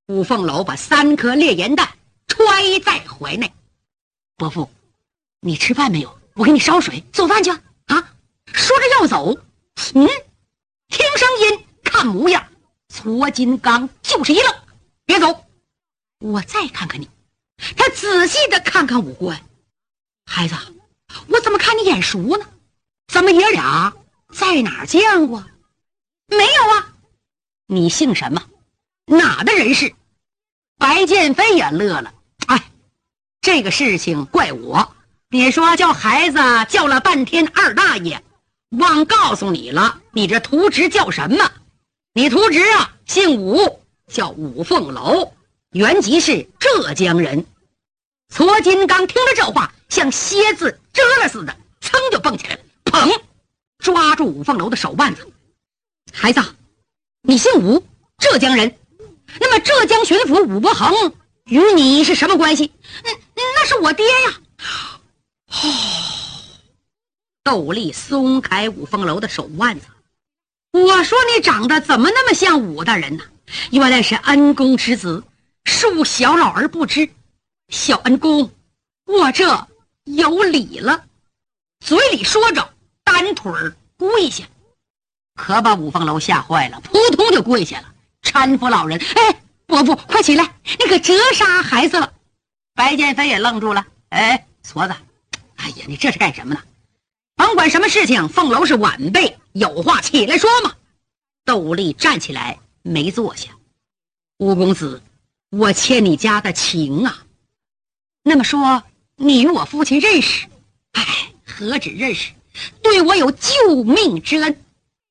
五凤楼把3颗烈焰弹揣在怀内。伯父，你吃饭没有？我给你烧水，做饭去啊！说着要走，听声音，看模样，矬金刚就是一愣，别走，我再看看你。他仔细的看看五官，孩子，我怎么看你眼熟呢？咱们爷俩在哪儿见过？没有啊。你姓什么？哪的人士？白剑飞也乐了，哎，这个事情怪我。你说叫孩子叫了半天二大爷，忘告诉你了，你这徒侄叫什么？你徒侄啊，姓武，叫五凤楼，原籍是浙江人。矬金刚听了这话，像蝎子蛰了似的，噌就蹦起来了，砰，抓住五凤楼的手腕子。孩子，你姓武，浙江人，那么浙江巡抚武伯衡与你是什么关系？那是我爹呀。窦丽松开五凤楼的手腕子，我说你长得怎么那么像武大人呢？原来是恩公之子，恕小老儿不知。小恩公，我这有礼了。嘴里说着，单腿跪下，可把五凤楼吓坏了，扑通就跪下了，搀扶老人。哎，伯父快起来，你可折杀孩子了。白剑飞也愣住了，哎，矬子，哎呀，你这是干什么呢？甭管什么事情，凤楼是晚辈，有话起来说嘛。窦丽站起来没坐下。吴公子，我欠你家的情啊。那么说你与我父亲认识？哎，何止认识，对我有救命之恩。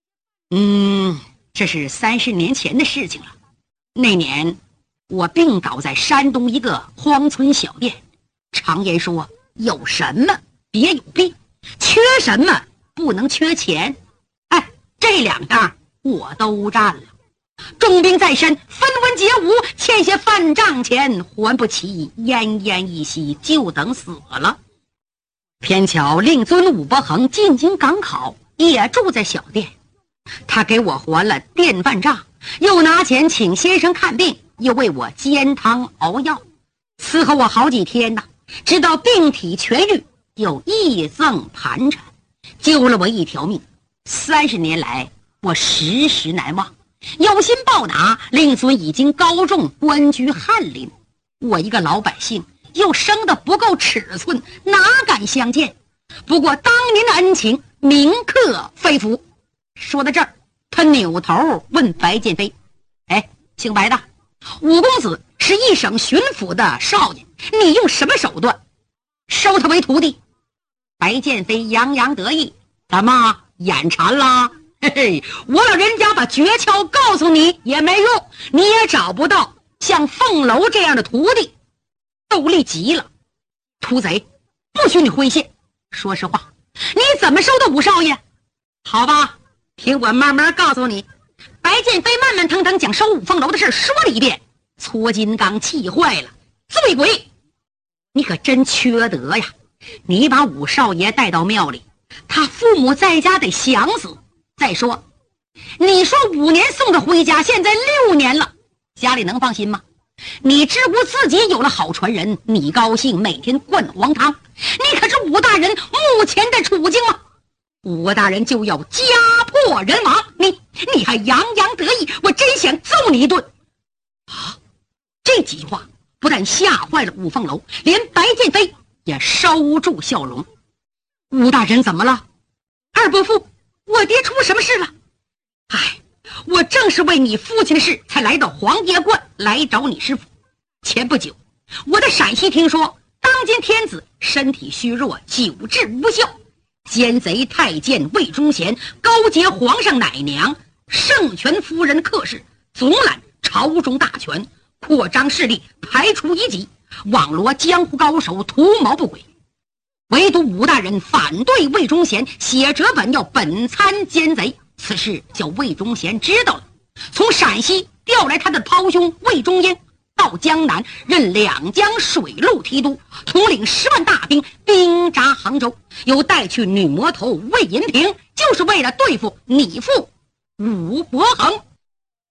这是30年前的事情了。那年我病倒在山东一个荒村小店，常言说有什么别有病，缺什么不能缺钱。哎，这2样我都占了。重病在身，分文皆无，欠下饭账钱还不起，奄奄一息，就等死了。偏巧令尊武伯衡进京赶考，也住在小店，他给我还了店饭账，又拿钱请先生看病，又为我煎汤熬药，伺候我好几天呢，直到病体痊愈，又义赠盘缠，救了我一条命。30年来我时时难忘，有心报答。令尊已经高中，官居翰林，我一个老百姓又生得不够尺寸，哪敢相见？不过当年的恩情铭刻肺腑。说到这儿，他扭头问白剑飞，哎，姓白的，武公子是一省巡抚的少爷，你用什么手段收他为徒弟？白剑飞洋洋得意，怎么眼馋了？嘿嘿，我老人家把诀窍告诉你也没用，你也找不到像凤楼这样的徒弟。窦丽急了，屠贼，不许你挥谢，说实话，你怎么收的武少爷？好吧，听我慢慢告诉你。白剑飞慢慢腾腾将收五凤楼的事说了一遍。矬金刚气坏了，醉鬼，你可真缺德呀！你把武少爷带到庙里，他父母在家得想死。再说，你说5年送他回家，现在6年了，家里能放心吗？你知乎自己有了好传人，你高兴，每天灌黄汤，你可知武大人目前的处境吗？武大人就要家破人亡，你还洋洋得意，我真想揍你一顿啊！这几句话不但吓坏了五凤楼，连白剑飞也收住笑容。武大人怎么了？二伯父，我爹出什么事了？哎，我正是为你父亲的事才来到黄爷观来找你师父。前不久，我在陕西听说当今天子身体虚弱，久治无效，奸贼太监魏忠贤勾结皇上奶娘圣权夫人客氏，总揽朝中大权，扩张势力，排除异己，网罗江湖高手，图谋不轨。唯独武大人反对魏忠贤，写折本要本参奸贼。此事叫魏忠贤知道了，从陕西调来他的胞兄魏忠英到江南，任两江水陆提督，统领10万大兵，兵扎杭州，又带去女魔头魏银平，就是为了对付你父武伯衡。